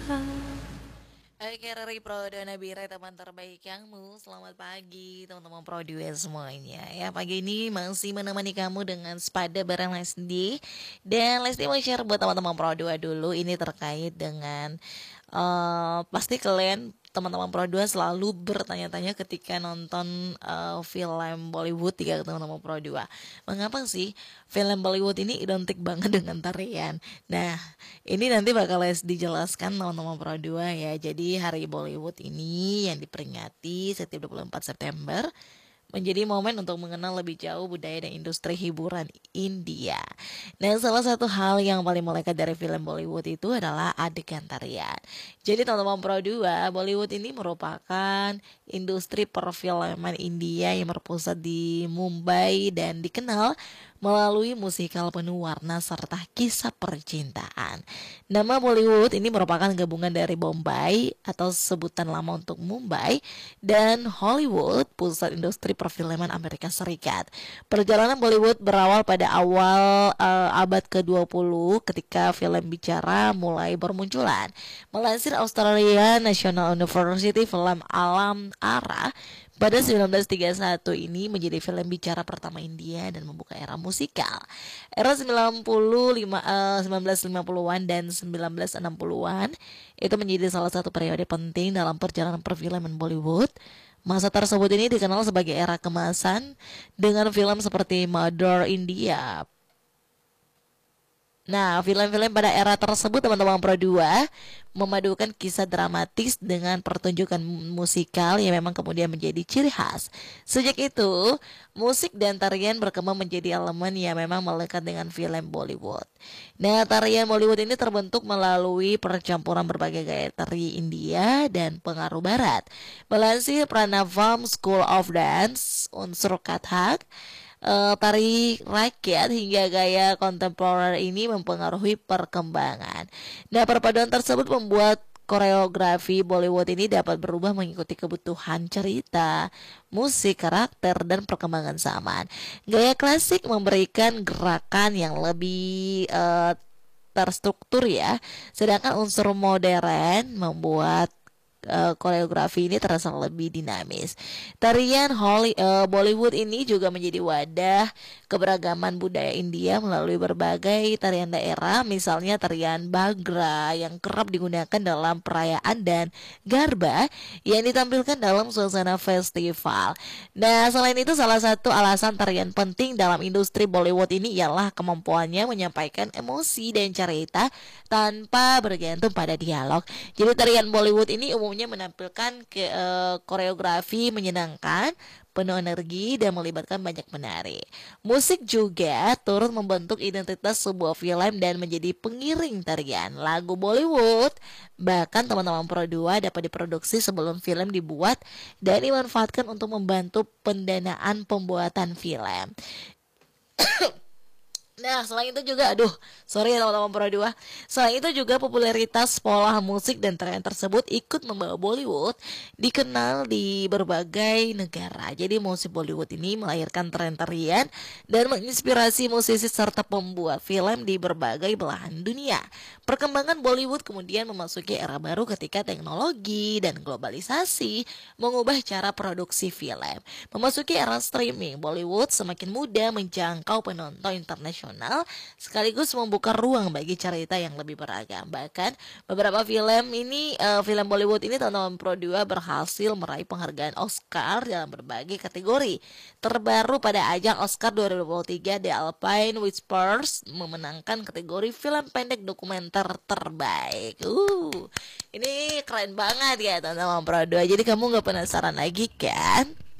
Oke, Riri Prodo Nabira, teman terbaik kamu. Selamat pagi, teman-teman Produa semuanya. Ya, pagi ini masih menemani kamu dengan sepada bareng Lesdi. Dan Lesdi mau share buat teman-teman Produa dulu. Ini terkait dengan pasti kalian teman-teman Pro 2 selalu bertanya-tanya ketika nonton film Bollywood tiga teman-teman Pro 2. Mengapa sih film Bollywood ini identik banget dengan tarian? Nah, ini nanti bakal dijelaskan teman-teman Pro 2 ya. Jadi Hari Bollywood ini yang diperingati setiap 24 September menjadi momen untuk mengenal lebih jauh budaya dan industri hiburan India. Nah, salah satu hal yang paling melekat dari film Bollywood itu adalah adegan tarian. Jadi teman-teman Pro 2, Bollywood ini merupakan industri perfilman India yang berpusat di Mumbai dan dikenal melalui musikal penuh warna serta kisah percintaan. Nama Bollywood ini merupakan gabungan dari Bombay atau sebutan lama untuk Mumbai dan Hollywood, pusat industri perfilman Amerika Serikat. Perjalanan Bollywood berawal pada awal abad ke-20 ketika film bicara mulai bermunculan. Melansir Australia National University, film Alam Ara pada 1931 ini menjadi film bicara pertama India dan membuka era musikal. Era 1950-an dan 1960-an itu menjadi salah satu periode penting dalam perjalanan perfilman Bollywood. Masa tersebut ini dikenal sebagai era kemasan dengan film seperti Mother India. Nah, film-film pada era tersebut teman-teman Pro 2 memadukan kisah dramatis dengan pertunjukan musikal yang memang kemudian menjadi ciri khas. Sejak itu, musik dan tarian berkembang menjadi elemen yang memang melekat dengan film Bollywood. Nah, tarian Bollywood ini terbentuk melalui percampuran berbagai gaya tari India dan pengaruh barat. Melansir Pranavam School of Dance, unsur Kathak, tari rakyat hingga gaya kontemporer ini mempengaruhi perkembangan. Nah, perpaduan tersebut membuat koreografi Bollywood ini dapat berubah mengikuti kebutuhan cerita, musik, karakter, dan perkembangan zaman. Gaya klasik memberikan gerakan yang lebih terstruktur ya, sedangkan unsur modern membuat koreografi ini terasa lebih dinamis. Tarian Bollywood ini juga menjadi wadah keberagaman budaya India melalui berbagai tarian daerah, misalnya tarian Bhangra yang kerap digunakan dalam perayaan dan Garba yang ditampilkan dalam suasana festival. Nah, selain itu salah satu alasan tarian penting dalam industri Bollywood ini ialah kemampuannya menyampaikan emosi dan cerita tanpa bergantung pada dialog. Jadi tarian Bollywood ini umumnya menampilkan koreografi menyenangkan, penuh energi dan melibatkan banyak penari. Musik juga turut membentuk identitas sebuah film dan menjadi pengiring tarian lagu Bollywood. Bahkan teman-teman Pro 2 dapat diproduksi sebelum film dibuat dan dimanfaatkan untuk membantu pendanaan pembuatan film. Nah, selain itu juga, sorry ya teman-teman Pro 2. Selain itu juga popularitas pola musik dan tren tersebut ikut membawa Bollywood dikenal di berbagai negara. Jadi musik Bollywood ini melahirkan tren tarian dan menginspirasi musisi serta pembuat film di berbagai belahan dunia. Perkembangan Bollywood kemudian memasuki era baru ketika teknologi dan globalisasi mengubah cara produksi film. Memasuki era streaming, Bollywood semakin mudah menjangkau penonton internasional sekaligus membuka ruang bagi cerita yang lebih beragam. Bahkan beberapa film Bollywood ini tahun Pro 2 berhasil meraih penghargaan Oscar dalam berbagai kategori. Terbaru pada ajang Oscar 2023, The Alpine Whispers memenangkan kategori film pendek dokumenter terbaik. Ini keren banget ya teman-teman Pro 2. Jadi kamu gak penasaran lagi kan?